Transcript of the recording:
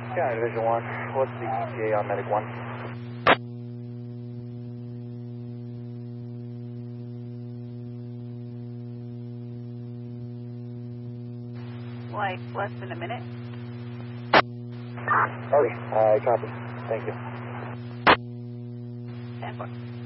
Yeah, Division 1. What's the ETA on Medic 1? Like less than a minute. Okay, I copy. Thank you. 10-4.